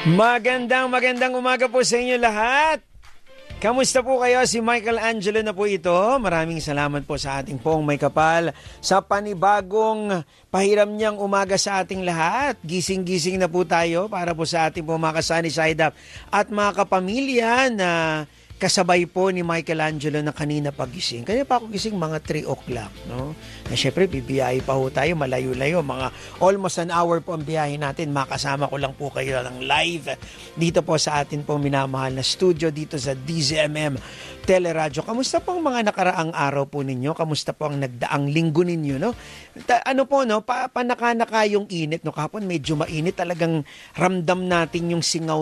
Magandang umaga po sa inyo lahat. Kamusta po kayo? Si Michael Angelo na po ito. Maraming salamat po sa ating pong may kapal sa panibagong pahiram niyang umaga sa ating lahat. Gising-gising na po tayo para po sa ating pong mga kasani side up at mga kapamilya na kasabay po ni Michael Angelo na kanina pagising. Kaya pa ako gising mga 3 o'clock, no? Na syempre, bibiyahe pa ho tayo, malayo-layo. Mga almost an hour po ang biyahe natin. Makasama ko lang po kayo ng live dito po sa atin pong minamahal na studio dito sa DZMM Teleradyo. Kamusta po ang mga nakaraang araw po ninyo? Kamusta po ang nagdaang linggo ninyo, no? Ano po, no? Panaka-naka yung init, no? Kahapon medyo mainit. Talagang ramdam natin yung singaw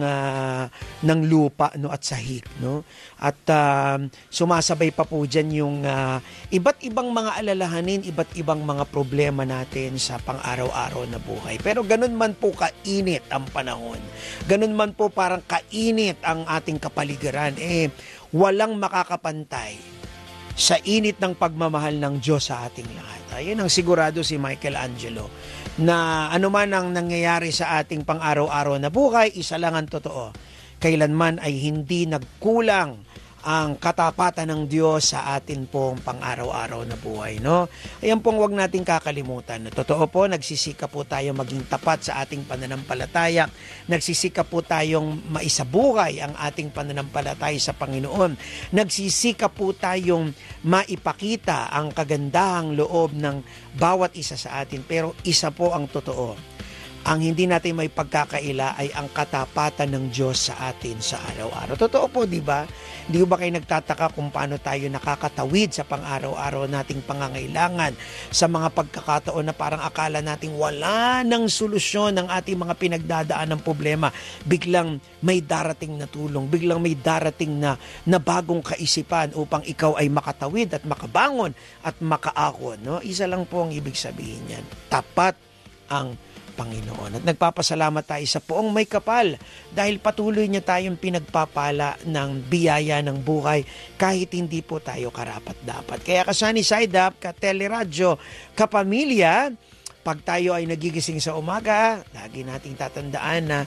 ng lupa, no? At sahig, no? At sumasabay pa po dyan yung iba't ibang mga alalahanin, iba't ibang mga problema natin sa pang-araw-araw na buhay. Pero ganun man po kainit ang panahon. Ganun man po parang kainit ang ating kapaligiran. Walang makakapantay sa init ng pagmamahal ng Diyos sa ating lahat. Ayun ang sigurado si Michael Angelo na anuman ang nangyayari sa ating pang-araw-araw na buhay, isa lang ang totoo. Kailanman ay hindi nagkulang ang katapatan ng Diyos sa atin pong pang-araw-araw na buhay, no? Ayan pong wag nating kakalimutan. Totoo po, nagsisikap po tayo maging tapat sa ating pananampalataya. Nagsisikap po tayong maisabuhay ang ating pananampalataya sa Panginoon. Nagsisikap po tayong maipakita ang kagandahang loob ng bawat isa sa atin. Pero isa po ang totoo. Ang hindi natin may pagkakaila ay ang katapatan ng Diyos sa atin sa araw-araw. Totoo po, di ba? Hindi ba kayo nagtataka kung paano tayo nakakatawid sa pang-araw-araw nating pangangailangan sa mga pagkakataon na parang akala nating wala ng solusyon ng ating mga pinagdadaan ng problema. Biglang may darating na tulong, biglang may darating na bagong kaisipan upang ikaw ay makatawid at makabangon at makaahon. No? Isa lang po ang ibig sabihin yan. Tapat ang Panginoon. At nagpapasalamat tayo sa poong may kapal dahil patuloy niya tayong pinagpapala ng biyaya ng buhay kahit hindi po tayo karapat-dapat. Kaya kasani side up, ka-teleradyo, kapamilya, pag tayo ay nagigising sa umaga, lagi nating tatandaan na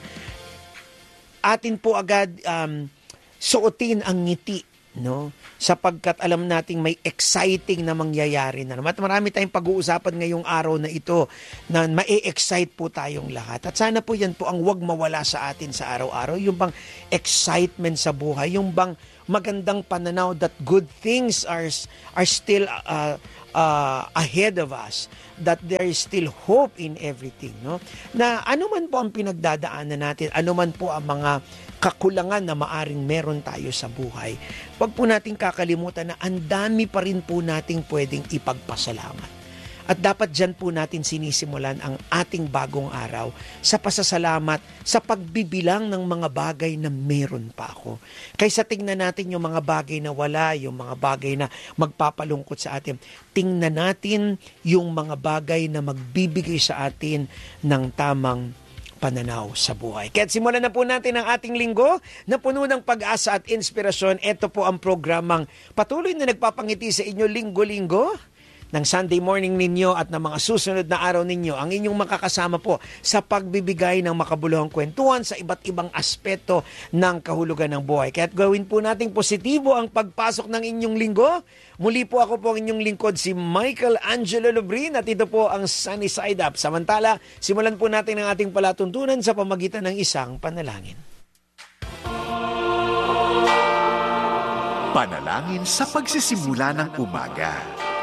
atin po agad suotin ang ngiti, no? Sapagkat alam nating may exciting na mangyayari na naman. At marami tayong pag-uusapan ngayong araw na ito na ma-excite po tayong lahat. At sana po yan po ang wag mawala sa atin sa araw-araw. Yung bang excitement sa buhay, yung bang magandang pananaw that good things are still ahead of us, that there is still hope in everything, no? Na anuman po ang pinagdadaanan natin, anuman po ang mga kakulangan na maaring meron tayo sa buhay, wag po nating kakalimutan na ang dami pa rin po nating pwedeng ipagpasalamat. At dapat dyan po natin sinisimulan ang ating bagong araw sa pasasalamat, sa pagbibilang ng mga bagay na meron pa ako. Kaysa tingnan natin yung mga bagay na wala, yung mga bagay na magpapalungkot sa atin, tingnan natin yung mga bagay na magbibigay sa atin ng tamang pananaw sa buhay. Kaya simulan na po natin ang ating linggo na puno ng pag-asa at inspirasyon. Ito po ang programang patuloy na nagpapangiti sa inyo linggo-linggo ng Sunday morning ninyo at ng mga susunod na araw ninyo, ang inyong makakasama po sa pagbibigay ng makabuluhang kwentuhan sa iba't ibang aspeto ng kahulugan ng buhay. Kaya't gawin po nating positibo ang pagpasok ng inyong linggo. Muli po ako po ang inyong lingkod, si Michael Angelo Lubrin, at ito po ang Sunny Side Up. Samantala, simulan po natin ang ating palatuntunan sa pamagitan ng isang panalangin. Panalangin sa pagsisimula ng umaga.